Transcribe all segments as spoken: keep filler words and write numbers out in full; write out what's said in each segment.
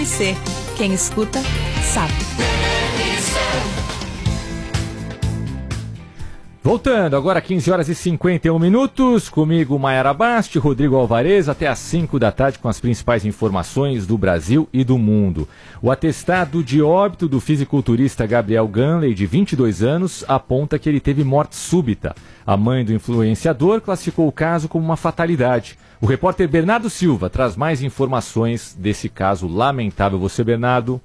Quem escuta, sabe. Voltando, agora quinze horas e cinquenta e um minutos, comigo Maiara Basti, Rodrigo Alvarez, até às cinco da tarde com as principais informações do Brasil e do mundo. O atestado de óbito do fisiculturista Gabriel Ganley, de vinte e dois anos, aponta que ele teve morte súbita. A mãe do influenciador classificou o caso como uma fatalidade. O repórter Bernardo Silva traz mais informações desse caso lamentável. Você, Bernardo?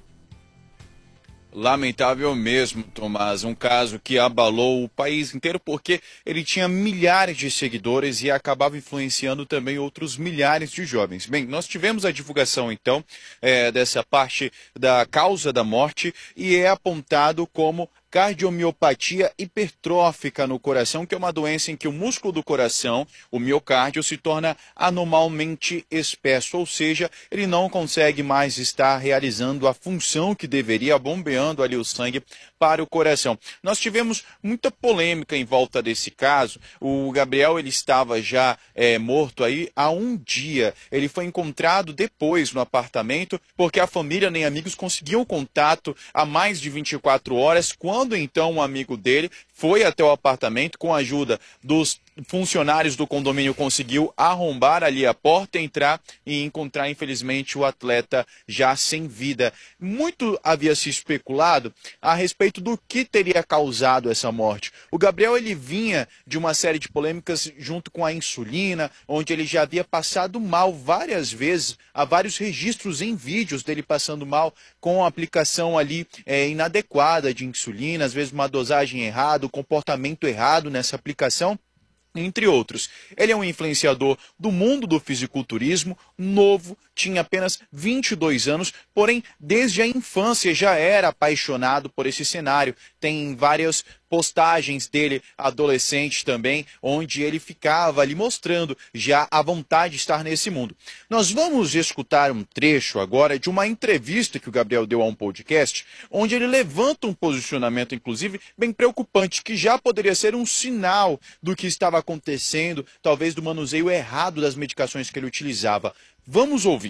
Lamentável mesmo, Tomás, um caso que abalou o país inteiro porque ele tinha milhares de seguidores e acabava influenciando também outros milhares de jovens. Bem, nós tivemos a divulgação então é, dessa parte da causa da morte e é apontado como cardiomiopatia hipertrófica no coração, que é uma doença em que o músculo do coração, o miocárdio, se torna anormalmente espesso, ou seja, ele não consegue mais estar realizando a função que deveria, bombeando ali o sangue para o coração. Nós tivemos muita polêmica em volta desse caso. O Gabriel ele estava já é, morto aí há um dia. Ele foi encontrado depois no apartamento, porque a família nem amigos conseguiam contato há mais de vinte e quatro horas, quando Quando então um amigo dele foi até o apartamento com a ajuda dos funcionários do condomínio, conseguiu arrombar ali a porta, entrar e encontrar infelizmente o atleta já sem vida. Muito havia se especulado a respeito do que teria causado essa morte. O Gabriel ele vinha de uma série de polêmicas junto com a insulina, onde ele já havia passado mal várias vezes. Há vários registros em vídeos dele passando mal com a aplicação ali é, inadequada de insulina, às vezes uma dosagem errada, comportamento errado nessa aplicação, entre outros. Ele é um influenciador do mundo do fisiculturismo, novo, tinha apenas vinte e dois anos, porém, desde a infância já era apaixonado por esse cenário. Tem várias postagens dele, adolescente também, onde ele ficava ali mostrando já a vontade de estar nesse mundo. Nós vamos escutar um trecho agora de uma entrevista que o Gabriel deu a um podcast, onde ele levanta um posicionamento, inclusive, bem preocupante, que já poderia ser um sinal do que estava acontecendo, talvez do manuseio errado das medicações que ele utilizava. Vamos ouvir.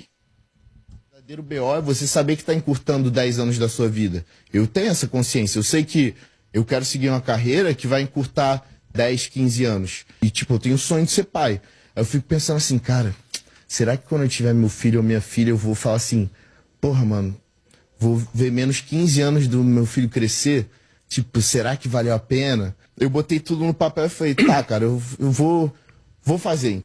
O verdadeiro B O é você saber que está encurtando dez anos da sua vida. Eu tenho essa consciência, eu sei que eu quero seguir uma carreira que vai encurtar dez, quinze anos. E, tipo, eu tenho o sonho de ser pai. Aí eu fico pensando assim, cara, será que quando eu tiver meu filho ou minha filha, eu vou falar assim, porra, mano, vou ver menos quinze anos do meu filho crescer? Tipo, será que valeu a pena? Eu botei tudo no papel e falei, tá, cara, eu, eu vou, vou fazer.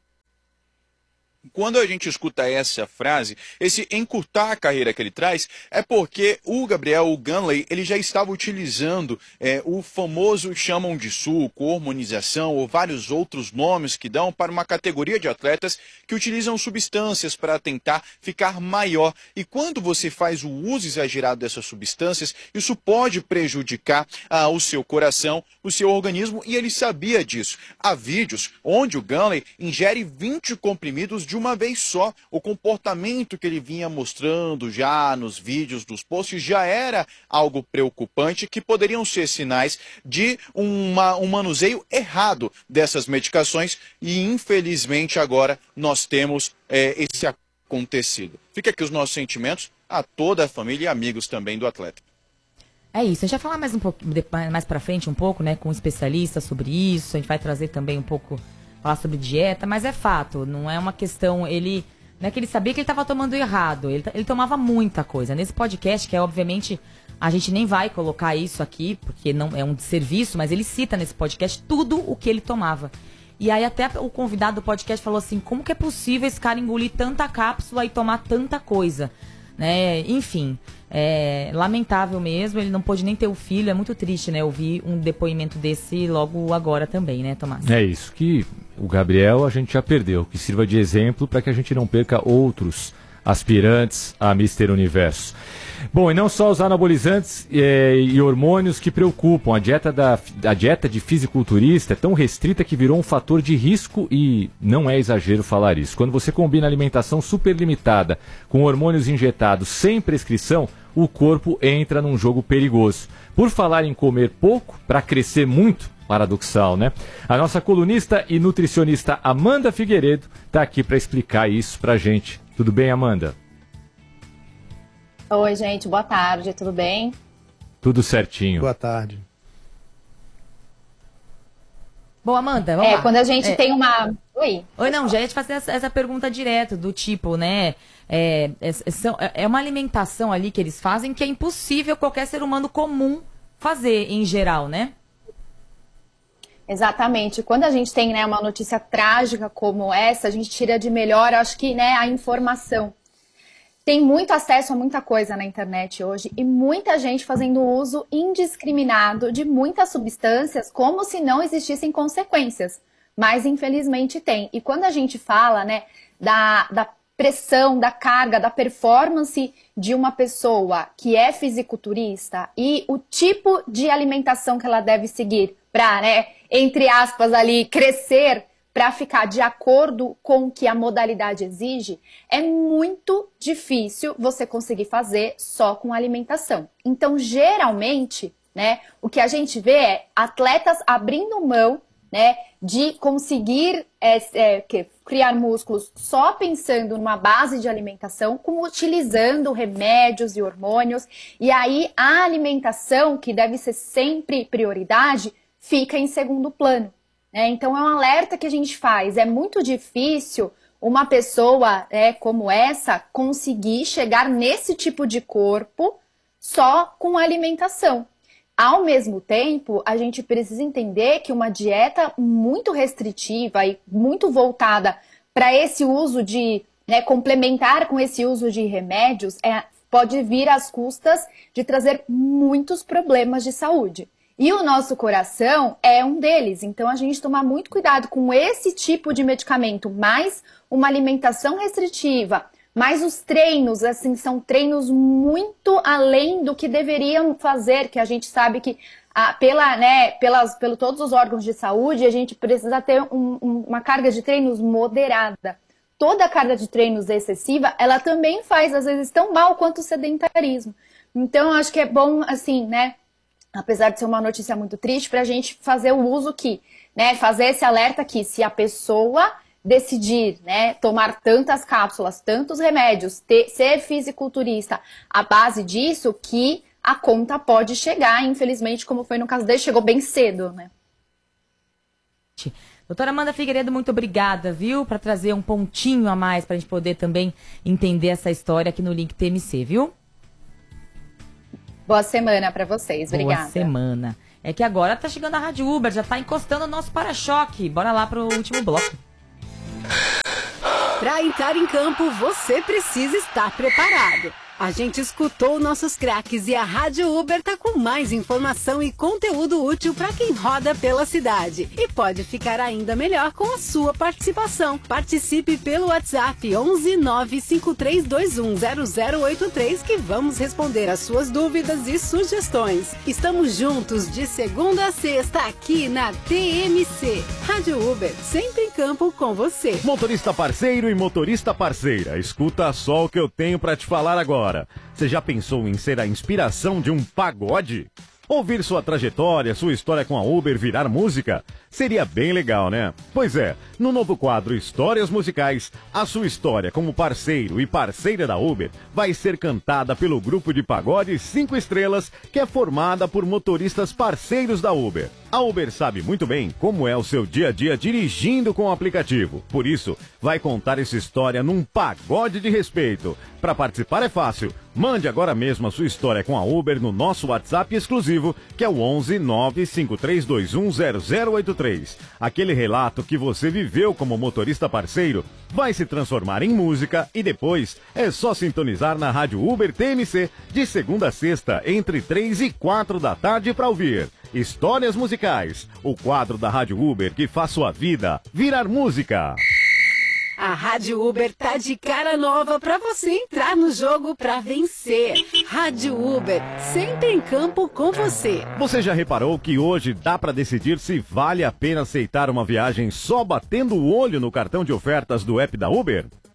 Quando a gente escuta essa frase, esse encurtar a carreira que ele traz, é porque o Gabriel Ganley ele já estava utilizando é, o famoso chamam de suco, hormonização ou vários outros nomes que dão para uma categoria de atletas que utilizam substâncias para tentar ficar maior. E quando você faz o uso exagerado dessas substâncias, isso pode prejudicar ah, o seu coração, o seu organismo, e ele sabia disso. Há vídeos onde o Ganley ingere vinte comprimidos de uma vez só. O comportamento que ele vinha mostrando já nos vídeos, dos posts, já era algo preocupante, que poderiam ser sinais de uma, um manuseio errado dessas medicações, e infelizmente agora nós temos é, esse acontecido. Fica aqui os nossos sentimentos a toda a família e amigos também do atleta. É isso, a gente vai falar mais um pouco mais pra frente um pouco, né, com um especialista sobre isso, a gente vai trazer também um pouco, falar sobre dieta, mas é fato, não é uma questão, ele, não é que ele sabia que ele estava tomando errado, ele, ele tomava muita coisa. Nesse podcast, que é obviamente, a gente nem vai colocar isso aqui, porque não é um serviço, mas ele cita nesse podcast tudo o que ele tomava. E aí até o convidado do podcast falou assim, como que é possível esse cara engolir tanta cápsula e tomar tanta coisa? Né? Enfim, é lamentável mesmo, ele não pôde nem ter o filho, é muito triste, né? Ouvir um depoimento desse logo agora também, né, Tomás? É isso, que o Gabriel a gente já perdeu, que sirva de exemplo para que a gente não perca outros aspirantes a mister Universo. Bom, e não só os anabolizantes é, e hormônios que preocupam. A dieta, da, a dieta de fisiculturista é tão restrita que virou um fator de risco, e não é exagero falar isso. Quando você combina alimentação super limitada com hormônios injetados sem prescrição, o corpo entra num jogo perigoso. Por falar em comer pouco para crescer muito, paradoxal, né? A nossa colunista e nutricionista Amanda Figueiredo está aqui para explicar isso pra gente. Tudo bem, Amanda? Oi, gente, boa tarde, tudo bem? Tudo certinho. Boa tarde. Bom, Amanda, vamos É, lá. quando a gente É. tem uma... Oi? Oi, não, já ia te fazer essa, essa pergunta direto, do tipo, né, é, é, são- é uma alimentação ali que eles fazem que é impossível qualquer ser humano comum fazer, em geral, né? Exatamente. Quando a gente tem, né, uma notícia trágica como essa, a gente tira de melhor, acho que, né, a informação. Tem muito acesso a muita coisa na internet hoje e muita gente fazendo uso indiscriminado de muitas substâncias como se não existissem consequências. Mas infelizmente tem. E quando a gente fala, né, da, da pressão, da carga, da performance de uma pessoa que é fisiculturista e o tipo de alimentação que ela deve seguir para, né, entre aspas ali, crescer, para ficar de acordo com o que a modalidade exige, é muito difícil você conseguir fazer só com alimentação. Então, geralmente, né, o que a gente vê é atletas abrindo mão, né, de conseguir é, é, que, criar músculos só pensando numa base de alimentação, como utilizando remédios e hormônios. E aí a alimentação, que deve ser sempre prioridade, fica em segundo plano. É, então é um alerta que a gente faz. É muito difícil uma pessoa é, como essa conseguir chegar nesse tipo de corpo só com alimentação. Ao mesmo tempo, a gente precisa entender que uma dieta muito restritiva e muito voltada para esse uso de, né, complementar com esse uso de remédios, é, pode vir às custas de trazer muitos problemas de saúde. E o nosso coração é um deles, então a gente toma muito cuidado com esse tipo de medicamento, mais uma alimentação restritiva, mais os treinos, assim, são treinos muito além do que deveriam fazer, que a gente sabe que ah, pela, né, pelas, pelo todos os órgãos de saúde, a gente precisa ter um, um, uma carga de treinos moderada. Toda carga de treinos excessiva, ela também faz, às vezes, tão mal quanto o sedentarismo. Então, eu acho que é bom, assim, né, apesar de ser uma notícia muito triste, para a gente fazer o uso que, né, fazer esse alerta que se a pessoa decidir, né, tomar tantas cápsulas, tantos remédios, ter, ser fisiculturista, a base disso que a conta pode chegar, infelizmente, como foi no caso dele, chegou bem cedo, né? Doutora Amanda Figueiredo, muito obrigada, viu, para trazer um pontinho a mais para a gente poder também entender essa história aqui no Link T M C, viu? Boa semana para vocês, obrigada. Boa semana. É que agora tá chegando a Rádio Uber, já tá encostando o nosso para-choque. Bora lá pro último bloco. Para entrar em campo, você precisa estar preparado. A gente escutou nossos craques e a Rádio Uber tá com mais informação e conteúdo útil para quem roda pela cidade. E pode ficar ainda melhor com a sua participação. Participe pelo WhatsApp onze nove cinco três dois um zero zero oito três que vamos responder as suas dúvidas e sugestões. Estamos juntos de segunda a sexta aqui na T M C. Rádio Uber, sempre em campo com você. Motorista parceiro e motorista parceira, escuta só o que eu tenho para te falar agora. Você já pensou em ser a inspiração de um pagode? Ouvir sua trajetória, sua história com a Uber virar música? Seria bem legal, né? Pois é, no novo quadro Histórias Musicais, a sua história como parceiro e parceira da Uber vai ser cantada pelo grupo de pagode Cinco Estrelas, que é formada por motoristas parceiros da Uber. A Uber sabe muito bem como é o seu dia a dia dirigindo com o aplicativo. Por isso, vai contar essa história num pagode de respeito. Para participar é fácil. Mande agora mesmo a sua história com a Uber no nosso WhatsApp exclusivo, que é o onze nove cinco três dois um zero zero oito três. Aquele relato que você viveu como motorista parceiro vai se transformar em música e depois é só sintonizar na Rádio Uber T M C de segunda a sexta, entre três e quatro da tarde para ouvir. Histórias Musicais, o quadro da Rádio Uber que faz sua vida virar música. A Rádio Uber tá de cara nova pra você entrar no jogo pra vencer. Rádio Uber, sempre em campo com você. Você já reparou que hoje dá pra decidir se vale a pena aceitar uma viagem só batendo o olho no cartão de ofertas do app da Uber?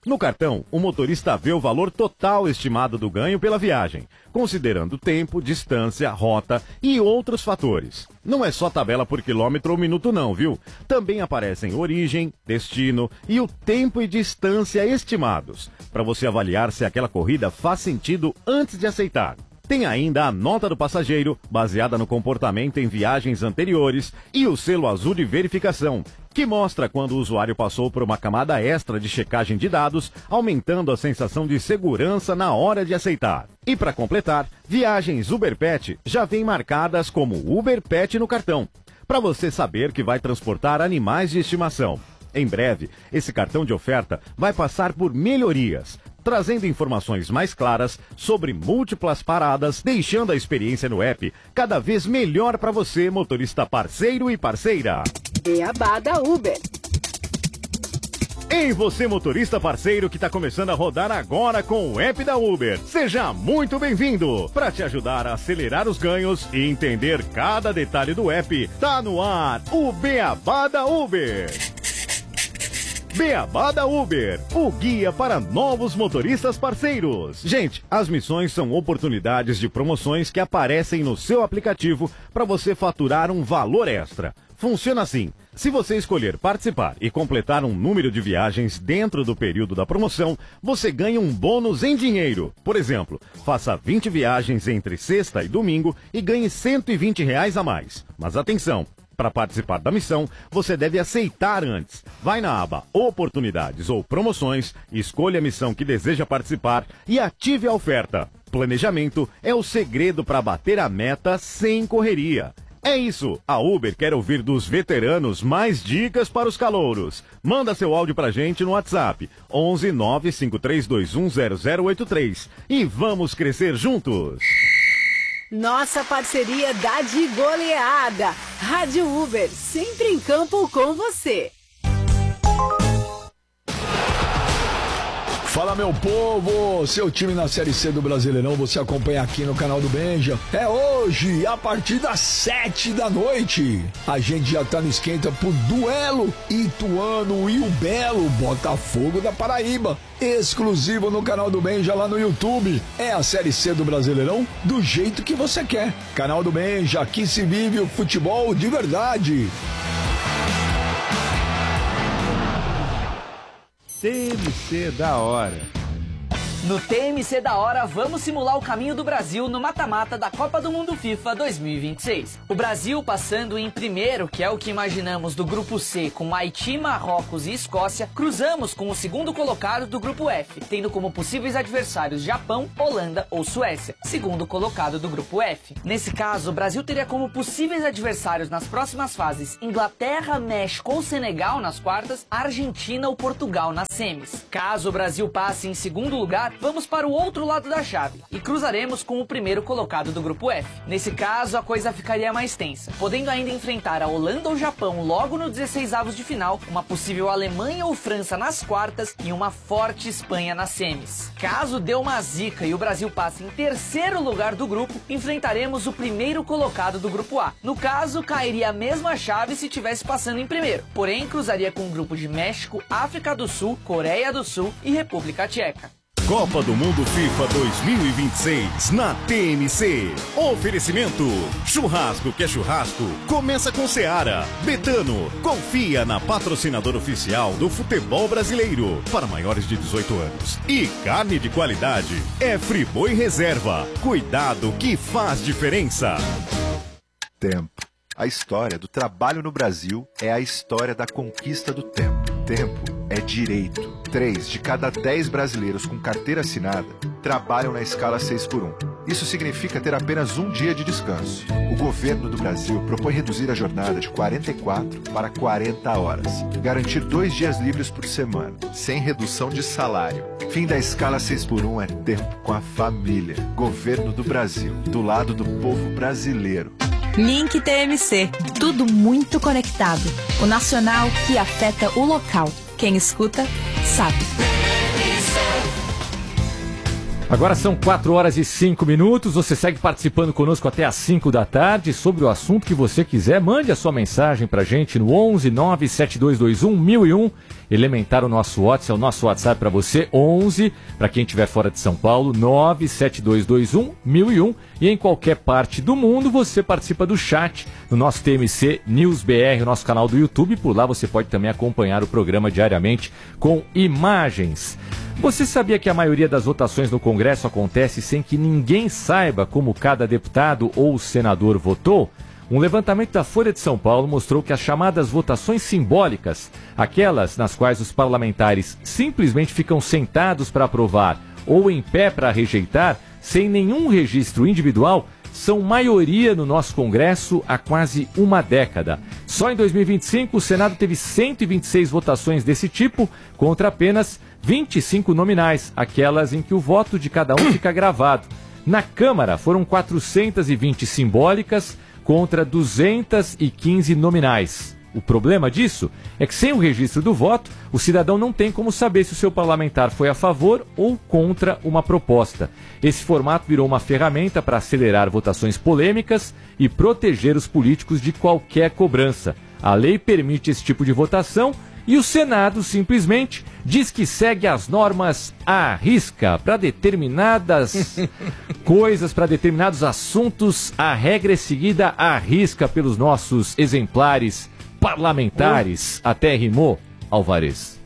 No cartão, o motorista vê o valor total estimado do ganho pela viagem, considerando tempo, distância, rota e outros fatores. Não é só tabela por quilômetro ou minuto não, viu? Também aparecem origem, destino e o tempo e distância estimados, para você avaliar se aquela corrida faz sentido antes de aceitar. Tem ainda a nota do passageiro, baseada no comportamento em viagens anteriores, e o selo azul de verificação, que mostra quando o usuário passou por uma camada extra de checagem de dados, aumentando a sensação de segurança na hora de aceitar. E para completar, viagens Uber Pet já vêm marcadas como Uber Pet no cartão, para você saber que vai transportar animais de estimação. Em breve, esse cartão de oferta vai passar por melhorias, trazendo informações mais claras sobre múltiplas paradas, deixando a experiência no app cada vez melhor para você, motorista parceiro e parceira. Beabá da Uber. Em você, motorista parceiro que está começando a rodar agora com o app da Uber. Seja muito bem-vindo! Para te ajudar a acelerar os ganhos e entender cada detalhe do app, tá no ar o Beabá da Uber. Beabá da Uber, o guia para novos motoristas parceiros. Gente, as missões são oportunidades de promoções que aparecem no seu aplicativo para você faturar um valor extra. Funciona assim: se você escolher participar e completar um número de viagens dentro do período da promoção, você ganha um bônus em dinheiro. Por exemplo, faça vinte viagens entre sexta e domingo e ganhe cento e vinte reais a mais. Mas atenção! Para participar da missão, você deve aceitar antes. Vai na aba Oportunidades ou Promoções, escolha a missão que deseja participar e ative a oferta. Planejamento é o segredo para bater a meta sem correria. É isso, a Uber quer ouvir dos veteranos mais dicas para os calouros. Manda seu áudio pra gente no WhatsApp onze nove cinco três dois um zero zero oito três e vamos crescer juntos. Nossa parceria dá de goleada. Rádio Uber, sempre em campo com você. Fala, meu povo, seu time na Série C do Brasileirão, você acompanha aqui no canal do Benja. É hoje, a partir das sete da noite. A gente já tá no esquenta pro duelo Ituano e o Belo Botafogo da Paraíba. Exclusivo no canal do Benja lá no YouTube. É a Série C do Brasileirão do jeito que você quer. Canal do Benja, aqui se vive o futebol de verdade. T M C da hora. No T M C da hora, vamos simular o caminho do Brasil no mata-mata da Copa do Mundo FIFA dois mil e vinte e seis. O Brasil passando em primeiro, que é o que imaginamos do grupo C, com Haiti, Marrocos e Escócia, cruzamos com o segundo colocado do grupo F, tendo como possíveis adversários Japão, Holanda ou Suécia, segundo colocado do grupo F. Nesse caso, o Brasil teria como possíveis adversários nas próximas fases Inglaterra, México ou Senegal nas quartas, Argentina ou Portugal nas semis. Caso o Brasil passe em segundo lugar, vamos para o outro lado da chave e cruzaremos com o primeiro colocado do grupo F. Nesse caso, a coisa ficaria mais tensa, podendo ainda enfrentar a Holanda ou Japão logo no dezesseisavos de final, uma possível Alemanha ou França nas quartas e uma forte Espanha nas semis. Caso dê uma zica e o Brasil passe em terceiro lugar do grupo, enfrentaremos o primeiro colocado do grupo A. No caso, cairia a mesma chave se tivesse passando em primeiro, porém cruzaria com um grupo de México, África do Sul, Coreia do Sul e República Tcheca. Copa do Mundo FIFA dois mil e vinte e seis na T M C. Oferecimento: churrasco que é churrasco, começa com Seara. Betano, confia na patrocinadora oficial do futebol brasileiro para maiores de dezoito anos. E carne de qualidade é Friboi Reserva. Cuidado que faz diferença. Tempo. A história do trabalho no Brasil é a história da conquista do tempo. Tempo é direito. Três de cada dez brasileiros com carteira assinada trabalham na escala seis por um. Isso significa ter apenas um dia de descanso. O governo do Brasil propõe reduzir a jornada de quarenta e quatro para quarenta horas. Garantir dois dias livres por semana, sem redução de salário. Fim da escala seis por um é tempo com a família. Governo do Brasil, do lado do povo brasileiro. Link T M C. Tudo muito conectado. O nacional que afeta o local. Quem escuta, sabe. Agora são quatro horas e cinco minutos. Você segue participando conosco até às cinco da tarde sobre o assunto que você quiser. Mande a sua mensagem pra gente no onze nove sete dois dois um mil e um elementar o nosso WhatsApp, é o nosso WhatsApp para você, onze, para quem estiver fora de São Paulo, nove sete dois dois um, mil e um, e em qualquer parte do mundo você participa do chat no nosso T M C News B R, o nosso canal do YouTube, por lá você pode também acompanhar o programa diariamente com imagens. Você sabia que a maioria das votações no Congresso acontece sem que ninguém saiba como cada deputado ou senador votou? Um levantamento da Folha de São Paulo mostrou que as chamadas votações simbólicas, aquelas nas quais os parlamentares simplesmente ficam sentados para aprovar ou em pé para rejeitar, sem nenhum registro individual, são maioria no nosso Congresso há quase uma década. Só em dois mil e vinte e cinco, o Senado teve cento e vinte e seis votações desse tipo, contra apenas vinte e cinco nominais, aquelas em que o voto de cada um fica gravado. Na Câmara, foram quatrocentas e vinte simbólicas, contra duzentas e quinze nominais. O problema disso é que sem o registro do voto, o cidadão não tem como saber se o seu parlamentar foi a favor ou contra uma proposta. Esse formato virou uma ferramenta para acelerar votações polêmicas e proteger os políticos de qualquer cobrança. A lei permite esse tipo de votação e o Senado simplesmente diz que segue as normas à risca para determinadas coisas, para determinados assuntos. A regra é seguida à risca pelos nossos exemplares parlamentares. Até rimou, Alvarez.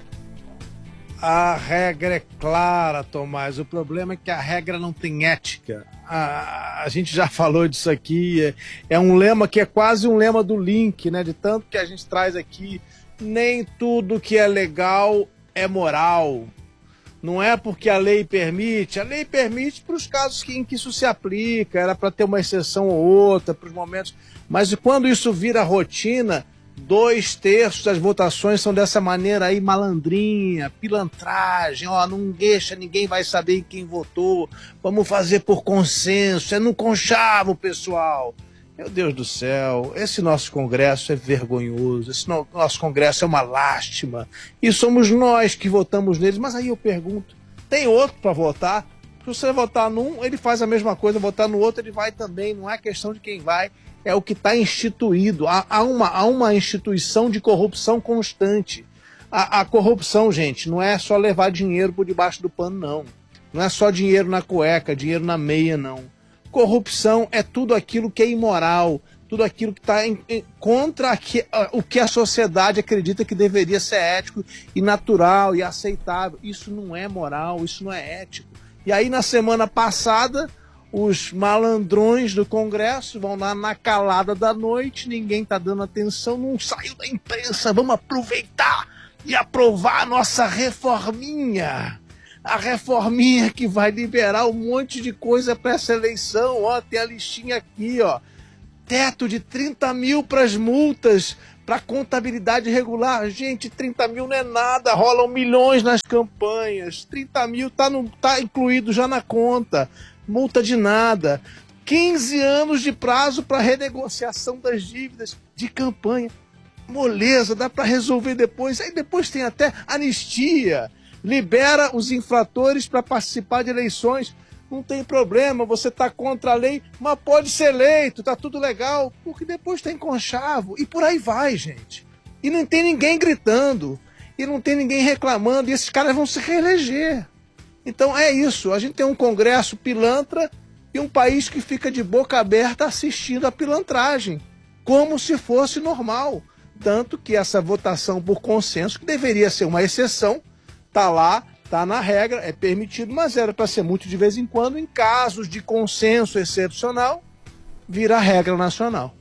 A regra é clara, Tomás. O problema é que a regra não tem ética. A, a gente já falou disso aqui. É, é um lema que é quase um lema do Link, né? De tanto que a gente traz aqui. Nem tudo que é legal é moral. Não é porque a lei permite. A lei permite para os casos que, em que isso se aplica. Era para ter uma exceção ou outra, para os momentos. Mas quando isso vira rotina, dois terços das votações são dessa maneira aí, malandrinha, pilantragem. Ó, não deixa, ninguém vai saber em quem votou. Vamos fazer por consenso. É no conchavo, pessoal. Meu Deus do céu, esse nosso Congresso é vergonhoso, esse no, nosso Congresso é uma lástima, e somos nós que votamos neles. Mas aí eu pergunto, tem outro para votar? Se você votar num, ele faz a mesma coisa, votar no outro, ele vai também, não é questão de quem vai, é o que está instituído. Há, há, uma, há uma instituição de corrupção constante. A, a corrupção, gente, não é só levar dinheiro por debaixo do pano, não. Não é só dinheiro na cueca, dinheiro na meia, não. Corrupção é tudo aquilo que é imoral, tudo aquilo que está contra aqui, o que a sociedade acredita que deveria ser ético e natural e aceitável. Isso não é moral, isso não é ético. E aí, na semana passada, os malandrões do Congresso vão lá na calada da noite, ninguém está dando atenção, não saiu da imprensa, vamos aproveitar e aprovar a nossa reforminha. A reforminha que vai liberar um monte de coisa para essa eleição. Ó, tem a listinha aqui, ó. Teto de trinta mil para as multas, para contabilidade regular. Gente, trinta mil não é nada, rolam milhões nas campanhas. trinta mil tá, no, tá incluído já na conta. Multa de nada. quinze anos de prazo para renegociação das dívidas de campanha. Moleza, dá para resolver depois. Aí depois tem até anistia. Libera os infratores para participar de eleições. Não tem problema, você está contra a lei, mas pode ser eleito, tá tudo legal, porque depois tem conchavo. E por aí vai, gente. E não tem ninguém gritando, e não tem ninguém reclamando, e esses caras vão se reeleger. Então é isso, a gente tem um Congresso pilantra e um país que fica de boca aberta assistindo a pilantragem, como se fosse normal. Tanto que essa votação por consenso, que deveria ser uma exceção, tá lá, tá na regra, é permitido, mas era para ser muito de vez em quando, em casos de consenso excepcional, vira regra nacional.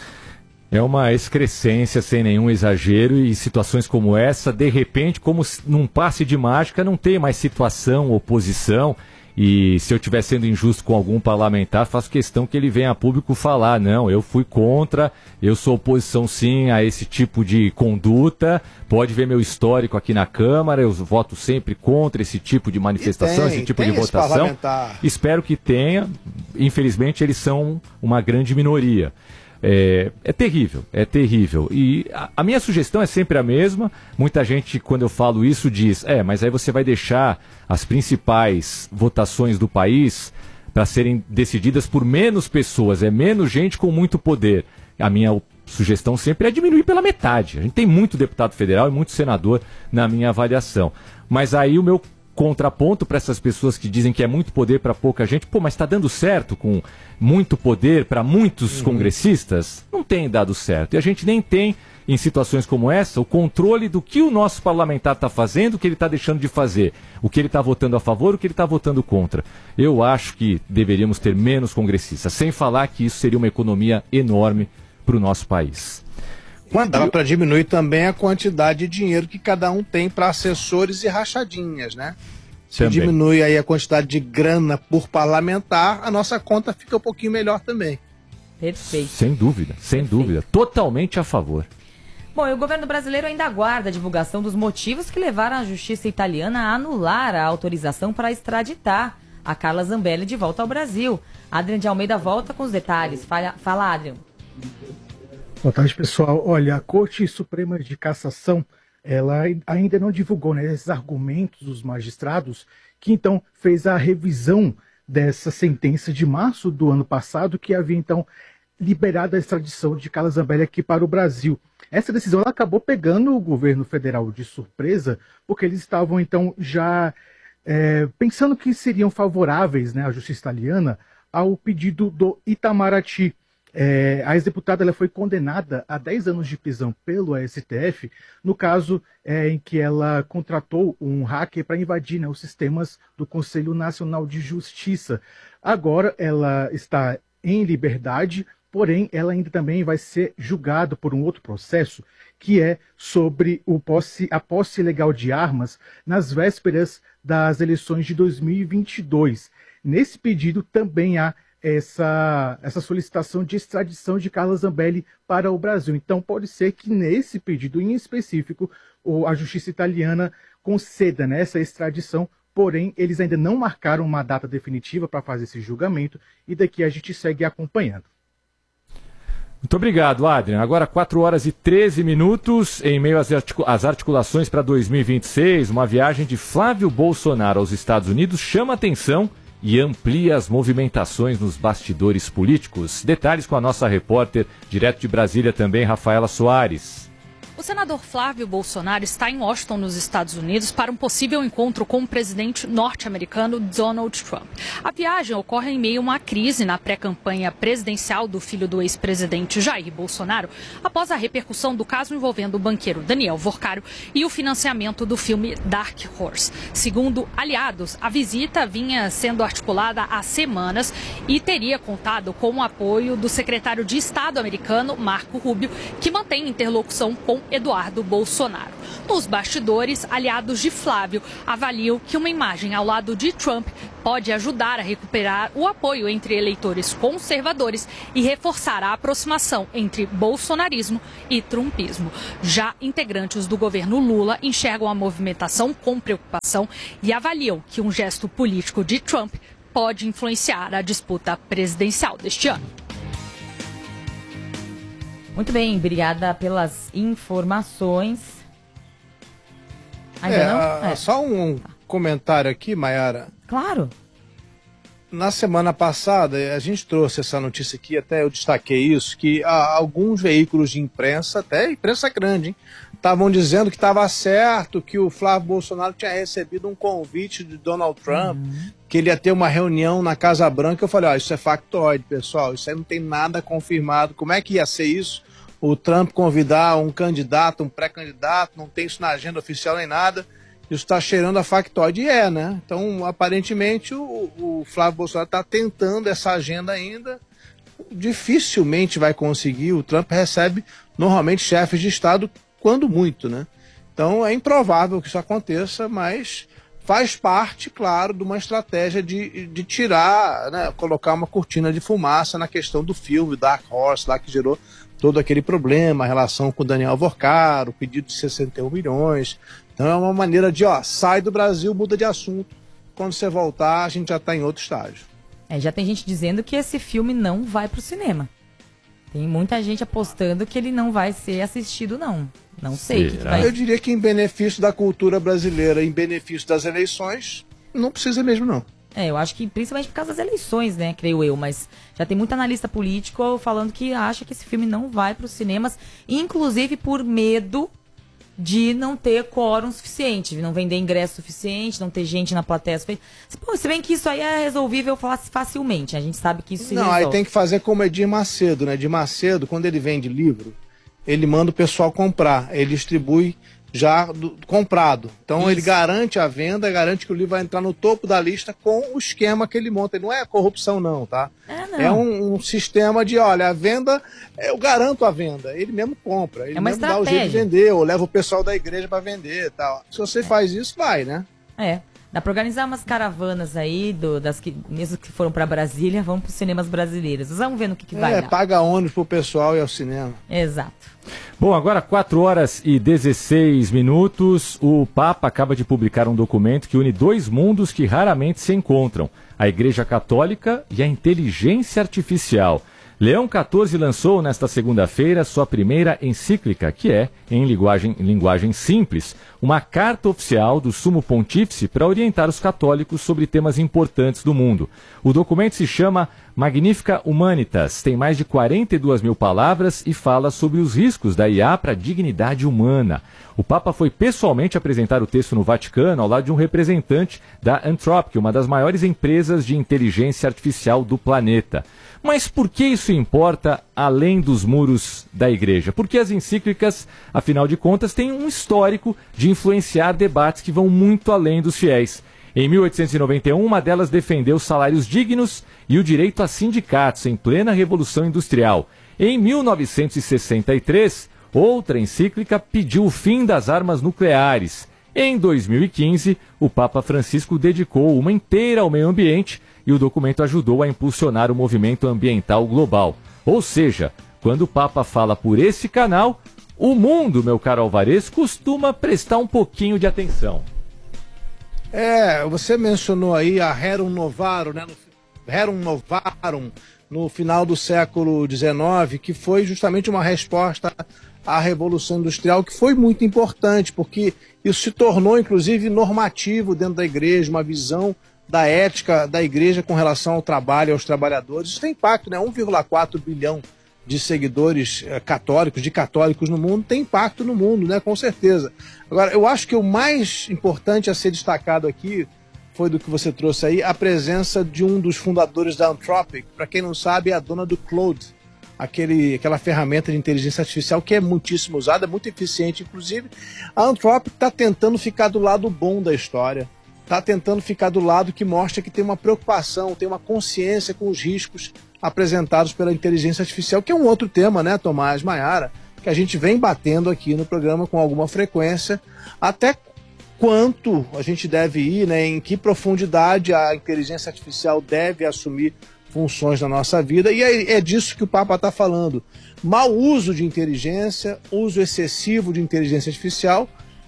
É uma excrescência sem nenhum exagero, e situações como essa, de repente, como num passe de mágica, não tem mais situação, oposição. E se eu estiver sendo injusto com algum parlamentar, faço questão que ele venha a público falar, não, eu fui contra, eu sou oposição sim a esse tipo de conduta, pode ver meu histórico aqui na Câmara, eu voto sempre contra esse tipo de manifestação, tem, esse tipo de votação. Espero que tenha, infelizmente eles são uma grande minoria. É, é terrível, é terrível. E a, a minha sugestão é sempre a mesma. Muita gente, quando eu falo isso, diz: é, mas aí você vai deixar as principais votações do país para serem decididas por menos pessoas, é menos gente com muito poder. A minha sugestão sempre é diminuir pela metade. A gente tem muito deputado federal e muito senador na minha avaliação. Mas aí o meu contraponto para essas pessoas que dizem que é muito poder para pouca gente, pô, mas está dando certo com muito poder para muitos uhum. congressistas? Não tem dado certo. E a gente nem tem, em situações como essa, o controle do que o nosso parlamentar está fazendo, o que ele está deixando de fazer, o que ele está votando a favor, o que ele está votando contra. Eu acho que deveríamos ter menos congressistas, sem falar que isso seria uma economia enorme para o nosso país. Quando dá para diminuir também a quantidade de dinheiro que cada um tem para assessores e rachadinhas, né? Se também diminui aí a quantidade de grana por parlamentar, a nossa conta fica um pouquinho melhor também. Perfeito. Sem dúvida, sem Perfeito. dúvida. Totalmente a favor. Bom, e o governo brasileiro ainda aguarda a divulgação dos motivos que levaram a justiça italiana a anular a autorização para extraditar a Carla Zambelli de volta ao Brasil. Adrian de Almeida volta com os detalhes. Fala, fala Adrian. Boa tarde, pessoal. Olha, a Corte Suprema de Cassação, ela ainda não divulgou, né, esses argumentos dos magistrados, que então fez a revisão dessa sentença de março do ano passado, que havia então liberado a extradição de Carla Zambelli aqui para o Brasil. Essa decisão ela acabou pegando o governo federal de surpresa, porque eles estavam então já é, pensando que seriam favoráveis, né, à justiça italiana ao pedido do Itamaraty. É, a ex-deputada ela foi condenada a dez anos de prisão pelo S T F, no caso é, em que ela contratou um hacker para invadir, né, os sistemas do Conselho Nacional de Justiça. Agora ela está em liberdade, porém ela ainda também vai ser julgada por um outro processo, que é sobre o posse, a posse ilegal de armas nas vésperas das eleições de dois mil e vinte e dois. Nesse pedido também há Essa, essa solicitação de extradição de Carla Zambelli para o Brasil. Então pode ser que nesse pedido em específico a justiça italiana conceda, né, essa extradição, porém eles ainda não marcaram uma data definitiva para fazer esse julgamento e daqui a gente segue acompanhando. Muito obrigado, Adrian. Agora quatro horas e treze minutos, em meio às, articula- às articulações para dois mil e vinte e seis, uma viagem de Flávio Bolsonaro aos Estados Unidos chama atenção e amplia as movimentações nos bastidores políticos. Detalhes com a nossa repórter, direto de Brasília também, Rafaela Soares. O senador Flávio Bolsonaro está em Washington, nos Estados Unidos, para um possível encontro com o presidente norte-americano Donald Trump. A viagem ocorre em meio a uma crise na pré-campanha presidencial do filho do ex-presidente Jair Bolsonaro, após a repercussão do caso envolvendo o banqueiro Daniel Vorcário e o financiamento do filme Dark Horse. Segundo aliados, a visita vinha sendo articulada há semanas e teria contado com o apoio do secretário de Estado americano, Marco Rubio, que mantém interlocução com Eduardo Bolsonaro. Nos bastidores, aliados de Flávio avaliam que uma imagem ao lado de Trump pode ajudar a recuperar o apoio entre eleitores conservadores e reforçar a aproximação entre bolsonarismo e trumpismo. Já integrantes do governo Lula enxergam a movimentação com preocupação e avaliam que um gesto político de Trump pode influenciar a disputa presidencial deste ano. Muito bem, obrigada pelas informações. Ainda é, não? É. Só um comentário aqui, Mayara. Claro. Na semana passada, a gente trouxe essa notícia aqui, até eu destaquei isso, que ah, alguns veículos de imprensa, até imprensa grande, estavam dizendo que estava certo, que o Flávio Bolsonaro tinha recebido um convite de Donald Trump, uhum. que ele ia ter uma reunião na Casa Branca. Eu falei, ó, isso é factoide, pessoal, isso aí não tem nada confirmado. Como é que ia ser isso? O Trump convidar um candidato, um pré-candidato, não tem isso na agenda oficial nem nada. Isso está cheirando a factoide, e é, né? Então, aparentemente, o, o Flávio Bolsonaro está tentando essa agenda ainda. Dificilmente vai conseguir. O Trump recebe, normalmente, chefes de Estado, quando muito, né? Então, é improvável que isso aconteça, mas faz parte, claro, de uma estratégia de, de tirar, né, colocar uma cortina de fumaça na questão do filme Dark Horse, lá que gerou todo aquele problema, a relação com o Daniel Vorcário, o pedido de sessenta e um milhões. Então é uma maneira de, ó, sai do Brasil, muda de assunto. Quando você voltar, a gente já está em outro estágio. É, já tem gente dizendo que esse filme não vai para o cinema. Tem muita gente apostando que ele não vai ser assistido, não. Não sei. O que que vai... Eu diria que em benefício da cultura brasileira, em benefício das eleições, não precisa mesmo, não. É, eu acho que principalmente por causa das eleições, né, creio eu, mas já tem muito analista político falando que acha que esse filme não vai para os cinemas, inclusive por medo de não ter quórum suficiente, de não vender ingresso suficiente, não ter gente na plateia. Pô, se bem que isso aí é resolvível facilmente, a gente sabe que isso se Não, resolve. aí tem que fazer como Edir Macedo, né? Edir Macedo, quando ele vende livro, ele manda o pessoal comprar, ele distribui já do, comprado. Então Isso. ele garante a venda, garante que o livro vai entrar no topo da lista com o esquema que ele monta. Não é corrupção não, tá? É, não. é um, um sistema de, olha, a venda, eu garanto a venda. Ele mesmo compra, ele é uma mesmo estratégia. dá o jeito de vender, ou leva o pessoal da igreja para vender e tal. Se você é. faz isso, vai, né? É. Dá pra organizar umas caravanas aí, do, das que, mesmo que foram pra Brasília, vão pros cinemas brasileiros. Vamos ver no que, que vai É, dar. paga ônibus pro pessoal e ao cinema. Exato. Bom, agora quatro horas e dezesseis minutos. O Papa acaba de publicar um documento que une dois mundos que raramente se encontram: a Igreja Católica e a inteligência artificial. Leão quatorze lançou nesta segunda-feira sua primeira encíclica, que é, em linguagem, linguagem simples, uma carta oficial do Sumo Pontífice para orientar os católicos sobre temas importantes do mundo. O documento se chama Magnificat Humanitas, tem mais de quarenta e duas mil palavras e fala sobre os riscos da I A para a dignidade humana. O Papa foi pessoalmente apresentar o texto no Vaticano ao lado de um representante da Anthropic, uma das maiores empresas de inteligência artificial do planeta. Mas por que isso importa além dos muros da igreja? Porque as encíclicas, afinal de contas, têm um histórico de influenciar debates que vão muito além dos fiéis. Em mil oitocentos e noventa e um, uma delas defendeu salários dignos e o direito a sindicatos em plena Revolução Industrial. Em mil novecentos e sessenta e três, outra encíclica pediu o fim das armas nucleares. Em dois mil e quinze, o Papa Francisco dedicou uma inteira ao meio ambiente e o documento ajudou a impulsionar o movimento ambiental global. Ou seja, quando o Papa fala por esse canal, o mundo, meu caro Alvarez, costuma prestar um pouquinho de atenção. É, você mencionou aí a Rerum Novarum, né? Rerum Novarum, no final do século dezenove, que foi justamente uma resposta à Revolução Industrial, que foi muito importante, porque isso se tornou, inclusive, normativo dentro da igreja, uma visão da ética da igreja com relação ao trabalho e aos trabalhadores. Isso tem impacto, né? um vírgula quatro bilhão de seguidores eh, católicos, de católicos no mundo, tem impacto no mundo, né? Com certeza. Agora, eu acho que o mais importante a ser destacado aqui foi do que você trouxe aí, a presença de um dos fundadores da Anthropic. Para quem não sabe, é a dona do Claude, aquele, aquela ferramenta de inteligência artificial que é muitíssimo usada, muito eficiente. Inclusive, a Anthropic está tentando ficar do lado bom da história. Está tentando ficar do lado que mostra que tem uma preocupação, tem uma consciência com os riscos apresentados pela inteligência artificial, que é um outro tema, né, Tomás, Maiara, que a gente vem batendo aqui no programa com alguma frequência, até quanto a gente deve ir, né, em que profundidade a inteligência artificial deve assumir funções na nossa vida, e é, é disso que o Papa está falando. Mau uso de inteligência, uso excessivo de inteligência artificial,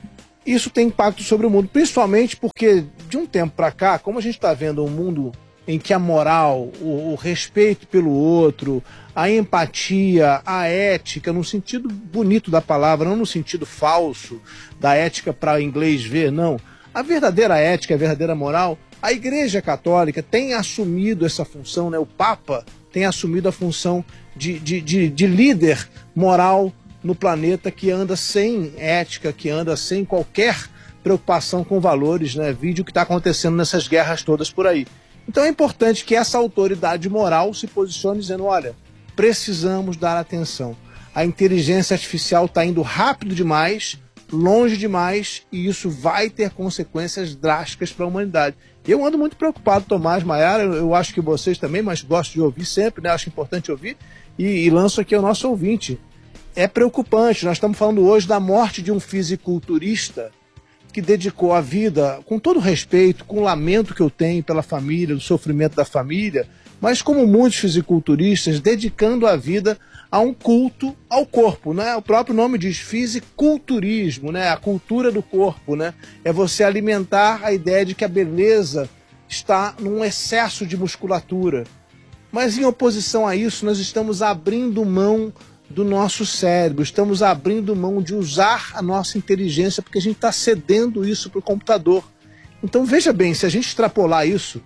isso tem impacto sobre o mundo, principalmente porque, de um tempo para cá, como a gente está vendo um mundo em que a moral, o, o respeito pelo outro, a empatia, a ética, no sentido bonito da palavra, não no sentido falso da ética para inglês ver, não. A verdadeira ética, a verdadeira moral, a Igreja Católica tem assumido essa função, né? O Papa tem assumido a função de, de, de, de líder moral no planeta, que anda sem ética, que anda sem qualquer preocupação com valores, né? Vídeo que está acontecendo nessas guerras todas por aí. Então é importante que essa autoridade moral se posicione dizendo, olha, precisamos dar atenção. A inteligência artificial está indo rápido demais, longe demais, e isso vai ter consequências drásticas para a humanidade. Eu ando muito preocupado, Tomás, Maiara, eu acho que vocês também, mas gosto de ouvir sempre, né? Acho importante ouvir, e, e lanço aqui ao nosso ouvinte. É preocupante, nós estamos falando hoje da morte de um fisiculturista que dedicou a vida, com todo respeito, com o lamento que eu tenho pela família, do sofrimento da família, mas como muitos fisiculturistas, dedicando a vida a um culto ao corpo, né? O próprio nome diz fisiculturismo, né? A cultura do corpo, né? É você alimentar a ideia de que a beleza está num excesso de musculatura. Mas em oposição a isso, nós estamos abrindo mão do nosso cérebro, estamos abrindo mão de usar a nossa inteligência, porque a gente está cedendo isso para o computador. Então veja bem, se a gente extrapolar isso,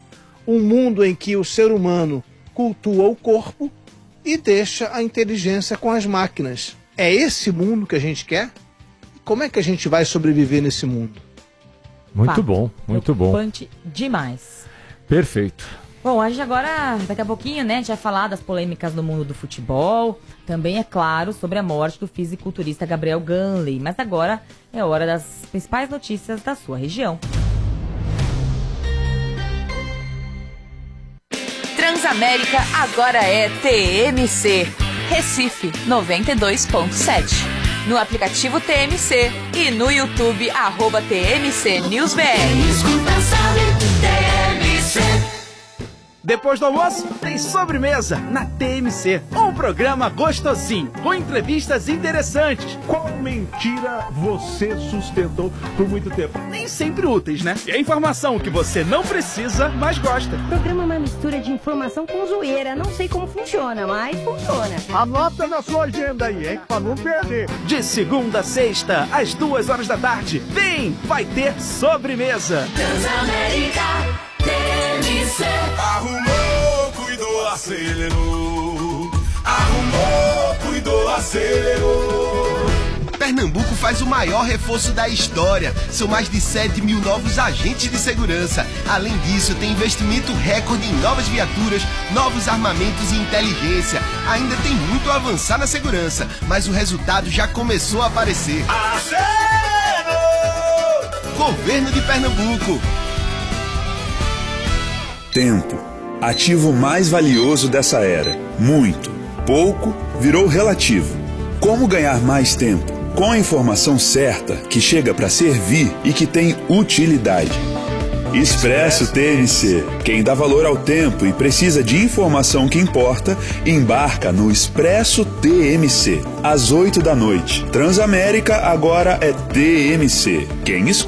um mundo em que o ser humano cultua o corpo e deixa a inteligência com as máquinas. É esse mundo que a gente quer? Como é que a gente vai sobreviver nesse mundo? Muito Fato. bom, muito bom. Preocupante demais. Perfeito. Bom, a gente agora, daqui a pouquinho, né, a gente vai falar das polêmicas no mundo do futebol. Também, é claro, sobre a morte do fisiculturista Gabriel Ganley. Mas agora é hora das principais notícias da sua região. Transamérica agora é T M C. Recife noventa e dois ponto sete. No aplicativo T M C e no YouTube, arroba T M C News B R. Depois do almoço, tem sobremesa na T M C. Um programa gostosinho, com entrevistas interessantes. Qual mentira você sustentou por muito tempo? Nem sempre úteis, né? E a informação que você não precisa, mas gosta. O programa é uma mistura de informação com zoeira. Não sei como funciona, mas funciona. Anota na sua agenda aí, hein? Pra não perder. De segunda a sexta, às duas horas da tarde. Vem, vai ter sobremesa. Transamérica. T M C. Arrumou, cuidou, acelerou. Arrumou, cuidou, acelerou. Pernambuco faz o maior reforço da história. São mais de sete mil novos agentes de segurança. Além disso, tem investimento recorde em novas viaturas, novos armamentos e inteligência. Ainda tem muito a avançar na segurança, mas o resultado já começou a aparecer. Acelerou! Governo de Pernambuco. Tempo, ativo mais valioso dessa era. Muito, pouco, virou relativo. Como ganhar mais tempo? Com a informação certa, que chega para servir e que tem utilidade. Expresso T M C. Quem dá valor ao tempo e precisa de informação que importa, embarca no Expresso T M C. Às oito da noite. Transamérica agora é T M C. Quem escuta